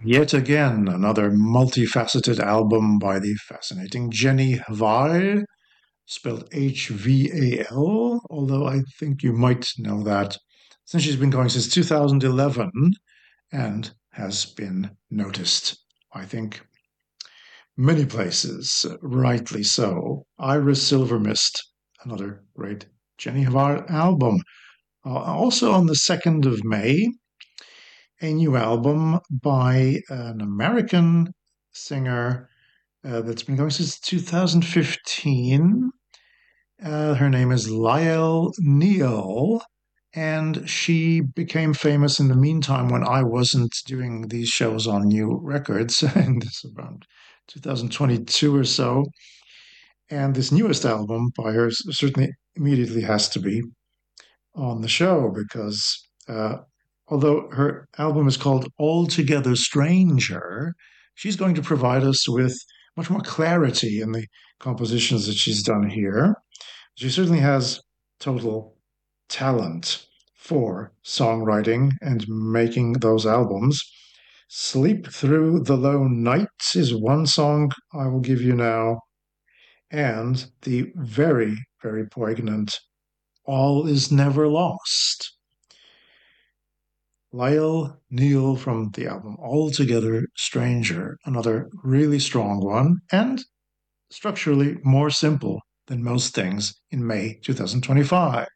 Yet again, another multifaceted album by the fascinating Jenny Hval, spelled Hval, although I think you might know that since she's been going since 2011 and has been noticed, I think, many places, rightly so. Iris Silver Mist, another great Jenny Hval album. Also on the 2nd of May, a new album by an American singer that's been going since 2015. Her name is Lyle Neal, and she became famous in the meantime when I wasn't doing these shows on New Records, and this is around 2022 or so. And this newest album by her certainly immediately has to be on the show because although her album is called Altogether Stranger, she's going to provide us with much more clarity in the compositions that she's done here. She certainly has total talent for songwriting and making those albums. Sleep Through the Lone Night is one song I will give you now, and the very, very poignant All Is Never Lost. Lyle Neal from the album Altogether Stranger, another really strong one, and structurally more simple than most things in May 2025.